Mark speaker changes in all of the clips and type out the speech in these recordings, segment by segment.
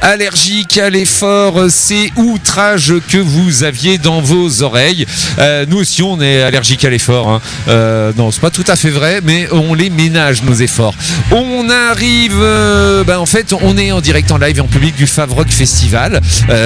Speaker 1: allergique à l'effort, c'est outrage que vous aviez dans vos oreilles. Nous aussi, on est allergique à l'effort. Hein. Non, c'est pas tout à fait vrai, mais on les ménage, nos efforts. On arrive, en fait, on est en direct en live et en public du Favrock Festival.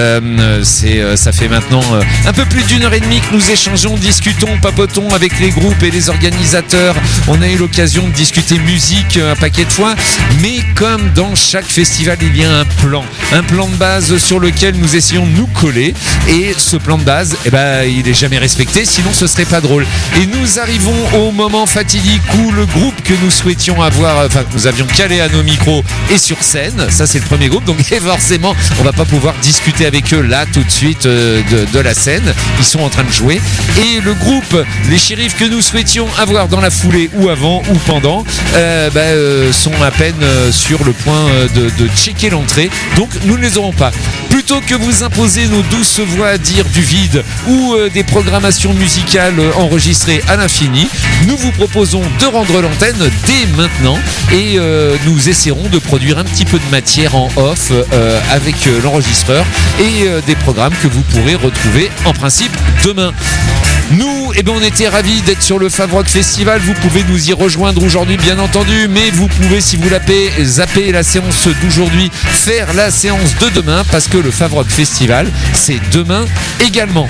Speaker 1: Ça fait maintenant un peu plus d'1 heure et demie que nous échangeons, discutons, papotons avec les groupes et les organisateurs. On a eu l'occasion de discuter musique un paquet de fois, mais comme dans chaque festival, il y a un plan de base sur lequel nous essayons de nous coller, et ce plan de base, il est jamais respecté, sinon ce serait pas drôle. Et nous arrivons au moment fatidique où le groupe que nous souhaitions avoir, nous avions calé à nos micros et sur scène, ça c'est le premier groupe, donc forcément on va pas pouvoir discuter avec eux là tout de suite de la scène, ils sont en train de jouer, et le groupe, les shérifs que nous souhaitions avoir dans la foulée ou avant ou pendant, sont à peine sur le point de checker l'entrée, donc nous ne les aurons pas. Plutôt que vous imposer nos douces voix à dire du vide ou des programmations musicales enregistrées à l'infini, nous vous proposons de rendre l'antenne dès maintenant, et nous essaierons de produire un petit peu de matière en off avec l'enregistreur et des programmes que vous pourrez retrouver en principe demain. Nous, on était ravis d'être sur le Favrock Festival. Vous pouvez nous y rejoindre aujourd'hui, bien entendu, mais vous pouvez, si vous zapper la séance d'aujourd'hui, faire la séance de demain, parce que le Favrock Festival, c'est demain également.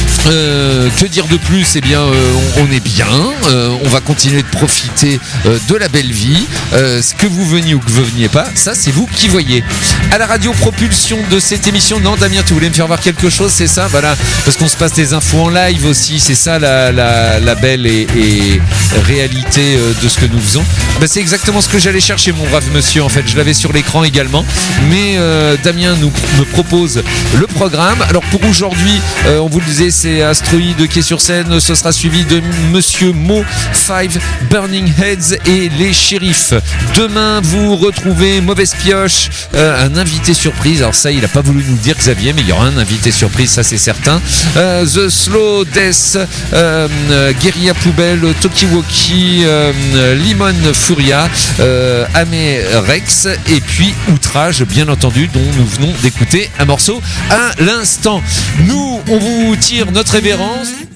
Speaker 1: Que dire de plus? On est bien, on va continuer de profiter de la belle vie. Que vous veniez ou que vous veniez pas, ça c'est vous qui voyez. À la radio propulsion de cette émission, non Damien, tu voulais me faire voir quelque chose, c'est ça? Voilà, parce qu'on se passe des infos en live aussi, c'est ça la belle et réalité de ce que nous faisons. C'est exactement ce que j'allais chercher, mon brave monsieur, en fait, je l'avais sur l'écran également, mais Damien me propose le programme. Alors pour aujourd'hui, on vous le disait, c'est Astroïde qui est sur scène, ce sera suivi de Monsieur Mo, Five, Burning Heads et les Shérifs. Demain, vous retrouvez Mauvaise Pioche, un invité surprise. Alors ça, il n'a pas voulu nous dire, Xavier, mais il y aura un invité surprise, ça c'est certain. The Slow Death, Guérilla Poubelle, Tokiwoki, Limon Furia, Amérex, et puis Outrage, bien entendu, dont nous venons d'écouter un morceau à l'instant. Nous, on vous tire notre révérence.